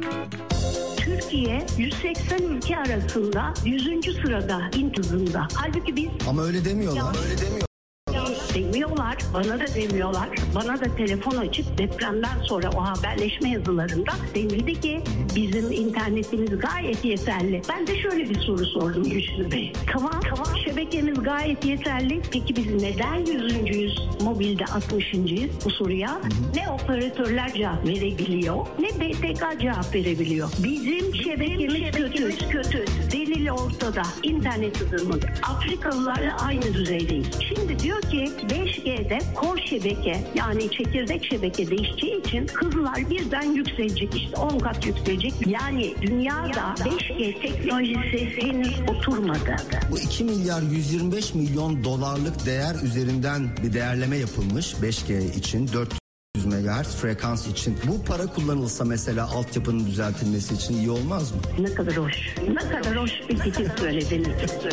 Türkiye 180 ülke arasında 100. sırada hızında. Halbuki biz... Ama öyle demiyorlar. Demiyorlar, bana da demiyorlar. Bana da telefon açıp depremden sonra o haberleşme yazılarında denildi ki bizim internetimiz gayet yeterli. Ben de şöyle bir soru sordum Güçlü Bey. Tamam şebekemiz gayet yeterli. Peki biz neden 100. mobilde 60.'yiz bu soruya? Ne operatörler cevap verebiliyor, ne BTK cevap verebiliyor. Bizim şebekemiz kötü. Delil ortada. İnternet hızımız. Afrikalılarla aynı düzeydeyiz. Şimdi diyor ki 5G'de core şebeke yani çekirdek şebeke değişeceği için hızlar birden yükselecek. İşte 10 kat yükselecek. Yani dünyada 5G teknolojisi henüz oturmadı. Bu 2 milyar 125 milyon dolarlık değer üzerinden bir değerleme yapılmış 5G için 400 MHz frekans için. Bu para kullanılsa mesela altyapının düzeltilmesi için iyi olmaz mı? Ne kadar hoş bir fikir söylediniz.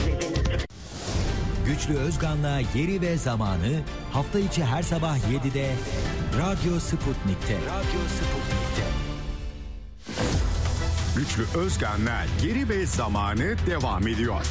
Güçlü Özgan'la Yeri ve Zamanı hafta içi her sabah 7'de Radyo Sputnik'te. Güçlü Özgan'la Yeri ve Zamanı devam ediyor.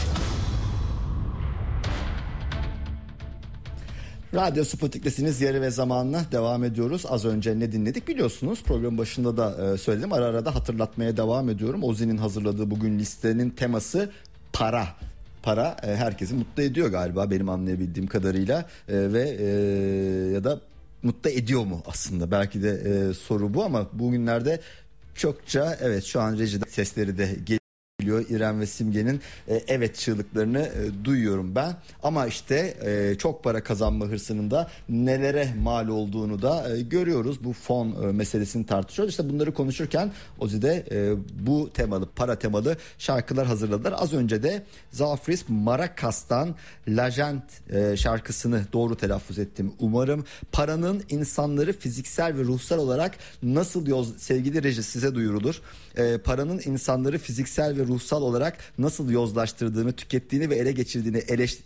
Radyo Sputnik'tesiniz. Yeri ve Zaman'la devam ediyoruz. Az önce ne dinledik biliyorsunuz. Programın başında da söyledim. Ara ara da hatırlatmaya devam ediyorum. Ozi'nin hazırladığı bugün listenin teması para. Para herkesi mutlu ediyor galiba benim anlayabildiğim kadarıyla ya da mutlu ediyor mu aslında belki de soru bu ama bugünlerde çokça evet şu an rejide sesleri de geliyor. İrem ve Simge'nin evet çığlıklarını duyuyorum ben ama işte çok para kazanma hırsının da nelere mal olduğunu da görüyoruz. Bu fon meselesini tartışıyoruz. İşte bunları konuşurken Ozi'de bu temalı para temalı şarkılar hazırladılar. Az önce de Zafris Maracas'tan L'Agent şarkısını doğru telaffuz ettim. Umarım paranın insanları fiziksel ve ruhsal olarak nasıl sevgili reji size duyurulur. Paranın insanları fiziksel ve ruhsal olarak nasıl yozlaştırdığını, tükettiğini ve ele geçirdiğini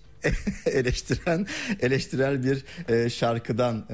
eleştirel bir şarkıdan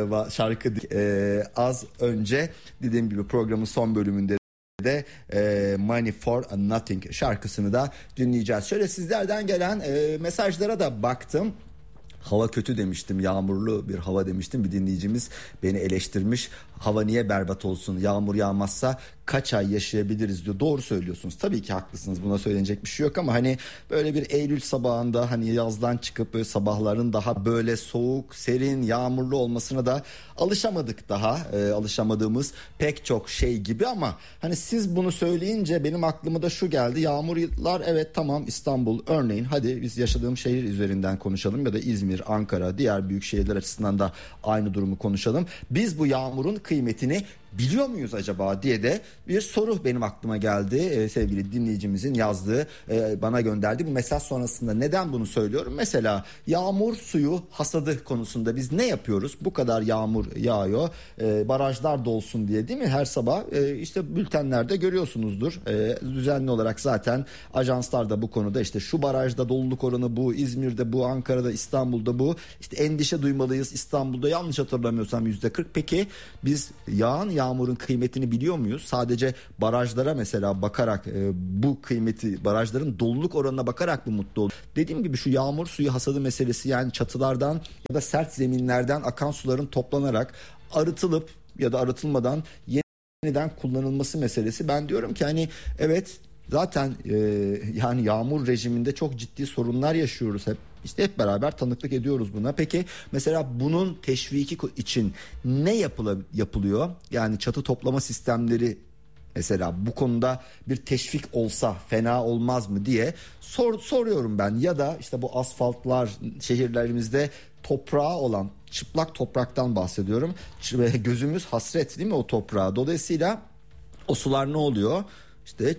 az önce dediğim gibi programın son bölümünde de Money for Nothing şarkısını da dinleyeceğiz. Şöyle sizlerden gelen mesajlara da baktım. Hava kötü demiştim, yağmurlu bir hava demiştim. Bir dinleyicimiz beni eleştirmiş. Hava niye berbat olsun, yağmur yağmazsa kaç ay yaşayabiliriz diyor. Doğru söylüyorsunuz, tabii ki haklısınız, buna söylenecek bir şey yok ama hani böyle bir Eylül sabahında hani yazdan çıkıp böyle sabahların daha böyle soğuk, serin, yağmurlu olmasına da alışamadık daha. Alışamadığımız pek çok şey gibi ama hani siz bunu söyleyince benim aklıma da şu geldi. Yağmurlar evet tamam, İstanbul örneğin, hadi biz yaşadığım şehir üzerinden konuşalım ya da İzmir, Ankara, diğer büyük şehirler açısından da aynı durumu konuşalım. Biz bu yağmurun kıymetini biliyor muyuz acaba diye de bir soru benim aklıma geldi. Sevgili dinleyicimizin yazdığı, bana gönderdiği bu mesaj sonrasında neden bunu söylüyorum? Mesela yağmur suyu hasadı konusunda biz ne yapıyoruz? Bu kadar yağmur yağıyor, barajlar dolsun diye, değil mi? Her sabah işte bültenlerde görüyorsunuzdur. Düzenli olarak zaten ajanslar da bu konuda işte şu barajda doluluk oranı bu, İzmir'de bu, Ankara'da, İstanbul'da bu. İşte endişe duymalıyız. İstanbul'da yanlış hatırlamıyorsam %40. Peki biz yağmurun kıymetini biliyor muyuz? Sadece barajlara mesela bakarak bu kıymeti, barajların doluluk oranına bakarak mı mutlu oluyor? Dediğim gibi şu yağmur suyu hasadı meselesi, yani çatılardan ya da sert zeminlerden akan suların toplanarak arıtılıp ya da arıtılmadan yeniden kullanılması meselesi. Ben diyorum ki hani evet zaten yani yağmur rejiminde çok ciddi sorunlar yaşıyoruz hep. İşte hep beraber tanıklık ediyoruz buna. Peki mesela bunun teşviki için ne yapılıyor? Yani çatı toplama sistemleri mesela bu konuda bir teşvik olsa fena olmaz mı diye soruyorum ben. Ya da işte bu asfaltlar şehirlerimizde toprağa olan, çıplak topraktan bahsediyorum. Gözümüz hasret değil mi o toprağa? Dolayısıyla o sular ne oluyor? İşte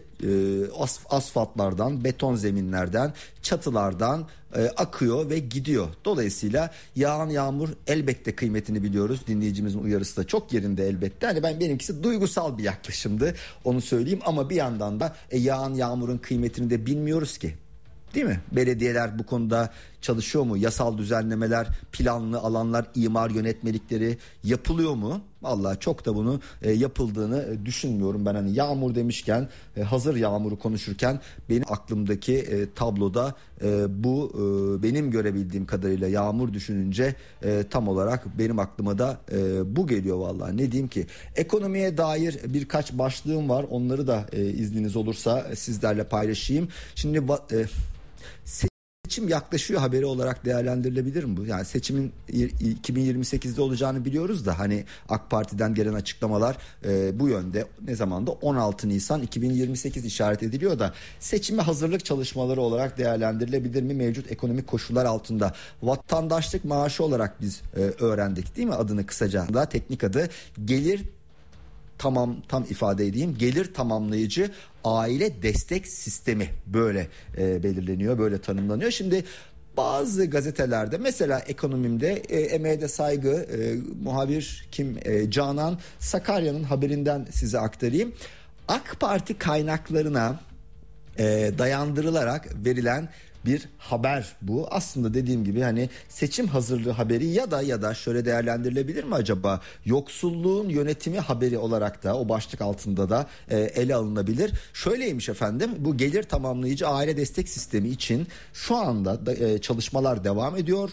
asfaltlardan, beton zeminlerden, çatılardan akıyor ve gidiyor. Dolayısıyla yağan yağmur elbette kıymetini biliyoruz. Dinleyicimizin uyarısı da çok yerinde elbette. Hani benimkisi duygusal bir yaklaşımdı, onu söyleyeyim, ama bir yandan da yağan yağmurun kıymetini de bilmiyoruz ki. Değil mi? Belediyeler bu konuda çalışıyor mu? Yasal düzenlemeler, planlı alanlar, imar yönetmelikleri yapılıyor mu? Vallahi çok da bunu yapıldığını düşünmüyorum. Ben hani yağmur demişken, hazır yağmuru konuşurken benim aklımdaki tabloda bu, benim görebildiğim kadarıyla yağmur düşününce tam olarak benim aklıma da bu geliyor vallahi. Ne diyeyim ki? Ekonomiye dair birkaç başlığım var. Onları da izniniz olursa sizlerle paylaşayım. Şimdi seçim yaklaşıyor haberi olarak değerlendirilebilir mi bu? Yani seçimin 2028'de olacağını biliyoruz da hani AK Parti'den gelen açıklamalar bu yönde. Ne zamanda? 16 Nisan 2028 işaret ediliyor da seçime hazırlık çalışmaları olarak değerlendirilebilir mi mevcut ekonomik koşullar altında? Vatandaşlık maaşı olarak biz öğrendik değil mi adını kısaca? Daha teknik adı gelir tam ifade edeyim, gelir tamamlayıcı aile destek sistemi böyle belirleniyor, böyle tanımlanıyor. Şimdi bazı gazetelerde mesela Ekonomim'de emeğe de saygı muhabir Canan Sakarya'nın haberinden size aktarayım. AK Parti kaynaklarına dayandırılarak verilen bir haber bu. Aslında dediğim gibi hani seçim hazırlığı haberi ya da şöyle değerlendirilebilir mi acaba? Yoksulluğun yönetimi haberi olarak da o başlık altında da ele alınabilir. Şöyleymiş efendim, bu gelir tamamlayıcı aile destek sistemi için şu anda çalışmalar devam ediyor.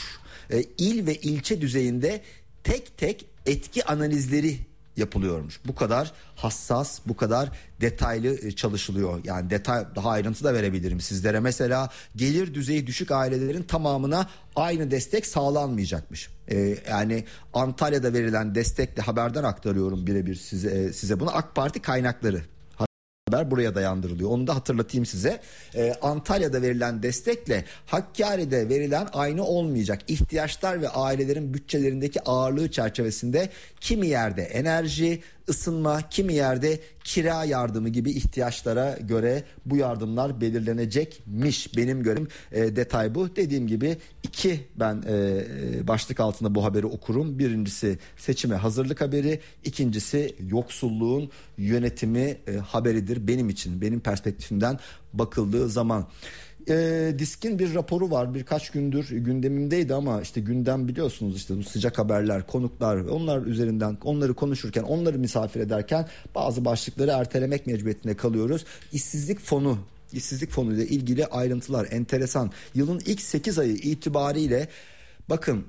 İl ve ilçe düzeyinde tek tek etki analizleri yapılıyormuş. Bu kadar hassas, bu kadar detaylı çalışılıyor. Yani detay, daha ayrıntı da verebilirim sizlere. Mesela gelir düzeyi düşük ailelerin tamamına aynı destek sağlanmayacakmış. Yani Antalya'da verilen destekle haberden aktarıyorum birebir size bunu. AK Parti kaynakları haber buraya dayandırılıyor. Onu da hatırlatayım size. Antalya'da verilen destekle Hakkari'de verilen aynı olmayacak. İhtiyaçlar ve ailelerin bütçelerindeki ağırlığı çerçevesinde kimi yerde enerji, ısınma, kimi yerde kira yardımı gibi ihtiyaçlara göre bu yardımlar belirlenecekmiş. Benim görüşüm detay bu. Dediğim gibi ben başlık altında bu haberi okurum. Birincisi seçime hazırlık haberi, ikincisi yoksulluğun yönetimi haberidir benim için, benim perspektifimden bakıldığı zaman. Disk'in bir raporu var, birkaç gündür gündemimdeydi ama işte gündem biliyorsunuz, işte bu sıcak haberler, konuklar, onlar üzerinden onları konuşurken, onları misafir ederken bazı başlıkları ertelemek mecburiyetinde kalıyoruz. İşsizlik fonu ile ilgili ayrıntılar enteresan. Yılın ilk 8 ayı itibariyle bakın,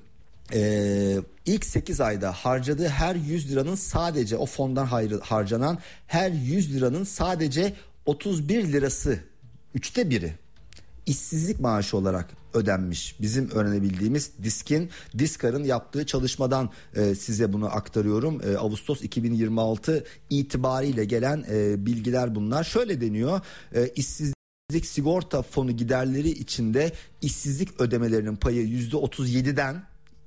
ilk 8 ayda harcadığı her 100 liranın sadece o fondan harcanan her 100 liranın sadece 31 lirası, 3'te 1'i işsizlik maaşı olarak ödenmiş. Bizim öğrenebildiğimiz Diskar'ın yaptığı çalışmadan size bunu aktarıyorum. Ağustos 2026 itibariyle gelen bilgiler bunlar. Şöyle deniyor: işsizlik sigorta fonu giderleri içinde işsizlik ödemelerinin payı %37'den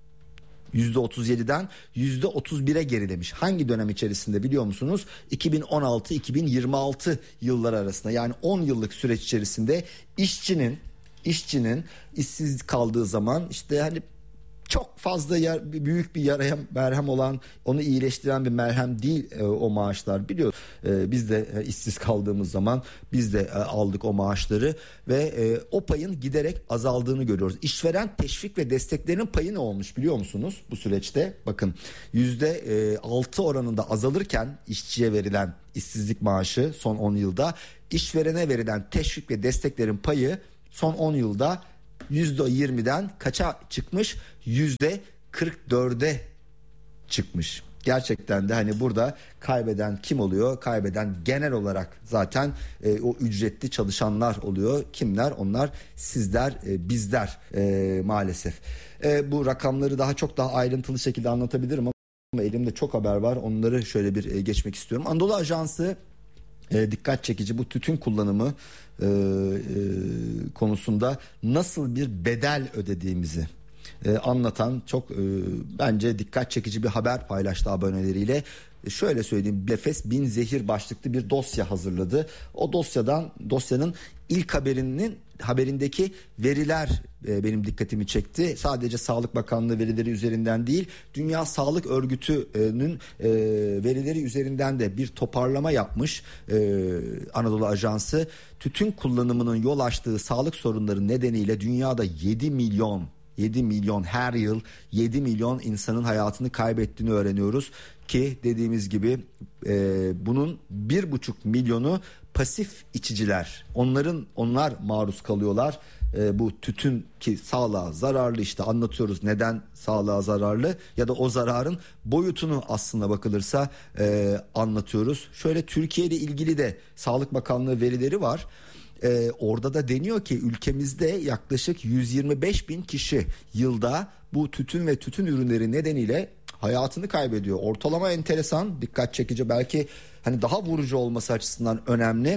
%31'e gerilemiş. Hangi dönem içerisinde biliyor musunuz? 2016-2026 yılları arasında, yani 10 yıllık süreç içerisinde işçinin işsiz kaldığı zaman işte hani çok fazla büyük bir yaraya merhem olan, onu iyileştiren bir merhem değil o maaşlar, biliyor. Biz de işsiz kaldığımız zaman biz de aldık o maaşları ve o payın giderek azaldığını görüyoruz. İşveren teşvik ve desteklerinin payı ne olmuş biliyor musunuz bu süreçte? Bakın, %6 oranında azalırken işçiye verilen işsizlik maaşı son 10 yılda, işverene verilen teşvik ve desteklerin payı son 10 yılda %20'den kaça çıkmış? %44'e çıkmış. Gerçekten de hani burada kaybeden kim oluyor? Kaybeden genel olarak zaten o ücretli çalışanlar oluyor. Kimler? Onlar sizler, bizler maalesef. Bu rakamları daha ayrıntılı şekilde anlatabilirim ama elimde çok haber var. Onları şöyle bir geçmek istiyorum. Anadolu Ajansı dikkat çekici, bu tütün kullanımı konusunda nasıl bir bedel ödediğimizi anlatan çok bence dikkat çekici bir haber paylaştı aboneleriyle. Şöyle söyleyeyim, Nefes Bin Zehir başlıklı bir dosya hazırladı. O dosyanın ilk haberinin haberindeki veriler benim dikkatimi çekti. Sadece Sağlık Bakanlığı verileri üzerinden değil, Dünya Sağlık Örgütü'nün verileri üzerinden de bir toparlama yapmış Anadolu Ajansı. Tütün kullanımının yol açtığı sağlık sorunları nedeniyle dünyada 7 milyon her yıl 7 milyon insanın hayatını kaybettiğini öğreniyoruz ki dediğimiz gibi bunun 1,5 milyonu pasif içiciler. Onlar maruz kalıyorlar. Bu tütün ki sağlığa zararlı, işte anlatıyoruz neden sağlığa zararlı ya da o zararın boyutunu aslında bakılırsa anlatıyoruz. Şöyle Türkiye ile ilgili de Sağlık Bakanlığı verileri var. Orada da deniyor ki ülkemizde yaklaşık 125 bin kişi yılda bu tütün ve tütün ürünleri nedeniyle hayatını kaybediyor. Ortalama enteresan, dikkat çekici, belki hani daha vurucu olması açısından önemli.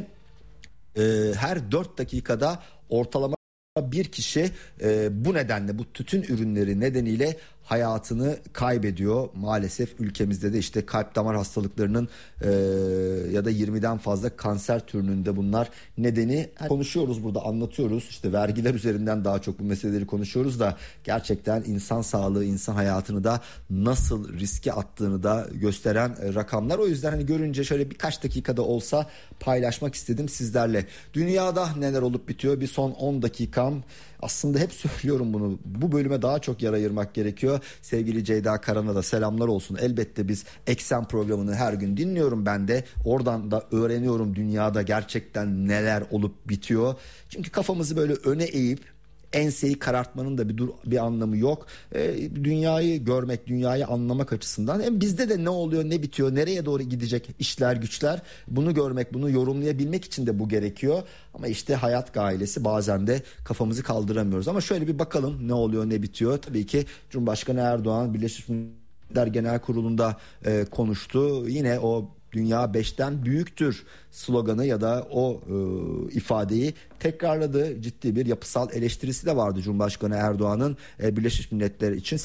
Her 4 dakikada ortalama bir kişi bu nedenle, bu tütün ürünleri nedeniyle hayatını kaybediyor. Maalesef ülkemizde de işte kalp damar hastalıklarının ya da 20'den fazla kanser türünün de bunlar nedeni. Konuşuyoruz burada, anlatıyoruz. İşte vergiler üzerinden daha çok bu meseleleri konuşuyoruz da gerçekten insan sağlığı, insan hayatını da nasıl riske attığını da gösteren rakamlar. O yüzden hani görünce şöyle birkaç dakikada olsa paylaşmak istedim sizlerle. Dünyada neler olup bitiyor? Bir son 10 dakikam. Aslında hep söylüyorum bunu. Bu bölüme daha çok yer ayırmak gerekiyor. Sevgili Ceyda Karan'a da selamlar olsun. Elbette biz Eksen programını her gün dinliyorum ben de. Oradan da öğreniyorum dünyada gerçekten neler olup bitiyor. Çünkü kafamızı böyle öne eğip enseyi karartmanın da bir anlamı yok. Dünyayı görmek, dünyayı anlamak açısından hem bizde de ne oluyor, ne bitiyor, nereye doğru gidecek işler güçler, bunu görmek, bunu yorumlayabilmek için de bu gerekiyor. Ama işte hayat gailesi, bazen de kafamızı kaldıramıyoruz. Ama şöyle bir bakalım ne oluyor, ne bitiyor. Tabii ki Cumhurbaşkanı Erdoğan Birleşmiş Milletler Genel Kurulu'nda konuştu. Yine o "Dünya 5'ten büyüktür" sloganı ya da o ifadeyi tekrarladı. Ciddi bir yapısal eleştirisi de vardı Cumhurbaşkanı Erdoğan'ın Birleşmiş Milletler için.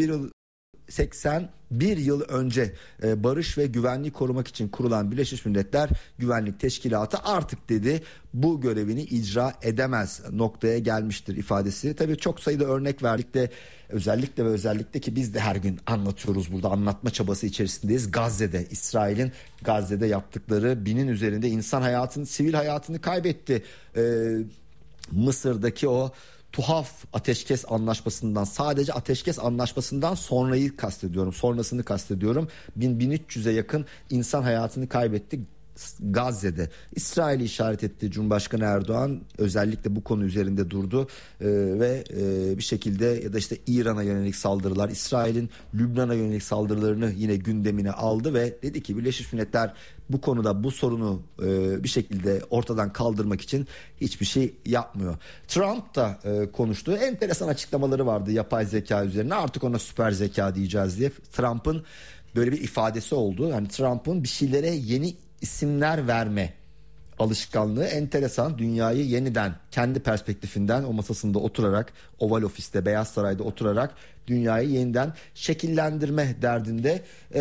81 yıl önce barış ve güvenliği korumak için kurulan Birleşmiş Milletler Güvenlik Teşkilatı artık dedi bu görevini icra edemez noktaya gelmiştir ifadesi. Tabii çok sayıda örnek verdik de özellikle ki biz de her gün anlatıyoruz, burada anlatma çabası içerisindeyiz. Gazze'de, İsrail'in Gazze'de yaptıkları, 1000'in üzerinde insan hayatını, sivil hayatını kaybetti. Mısır'daki o tuhaf ateşkes anlaşmasından, sadece ateşkes anlaşmasından sonrasını kastediyorum. 1300'e yakın insan hayatını kaybetti Gazze'de. İsrail'i işaret etti Cumhurbaşkanı Erdoğan, özellikle bu konu üzerinde durdu ve bir şekilde ya da işte İran'a yönelik saldırılar, İsrail'in Lübnan'a yönelik saldırılarını yine gündemine aldı ve dedi ki Birleşmiş Milletler bu konuda bu sorunu bir şekilde ortadan kaldırmak için hiçbir şey yapmıyor. Trump da konuştu. Enteresan açıklamaları vardı yapay zeka üzerine. Artık ona süper zeka diyeceğiz diye. Trump'ın böyle bir ifadesi oldu. Yani Trump'ın bir şeylere yeni isimler verme alışkanlığı enteresan. Dünyayı yeniden kendi perspektifinden o masasında oturarak, Oval Ofis'te, Beyaz Saray'da oturarak dünyayı yeniden şekillendirme derdinde.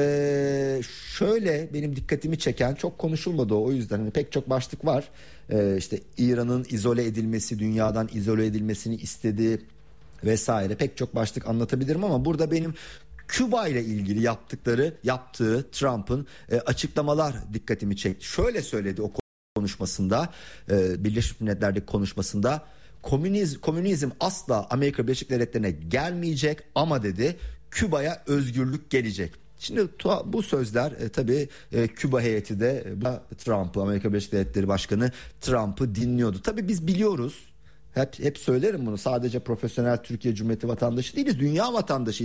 Şöyle benim dikkatimi çeken, çok konuşulmadı o yüzden hani pek çok başlık var. İşte İran'ın izole edilmesi, dünyadan izole edilmesini istediği vesaire pek çok başlık anlatabilirim ama burada benim Küba ile ilgili yaptığı Trump'ın açıklamalar dikkatimi çekti. Şöyle söyledi o konuşmasında, Birleşmiş Milletler'deki konuşmasında: komünizm asla Amerika Birleşik Devletleri'ne gelmeyecek ama dedi Küba'ya özgürlük gelecek. Şimdi bu sözler tabii Küba heyeti de Trump'ı, Amerika Birleşik Devletleri Başkanı Trump'ı dinliyordu. Tabii biz biliyoruz. Hep söylerim bunu. Sadece profesyonel Türkiye Cumhuriyeti vatandaşı değiliz. Dünya vatandaşıyız.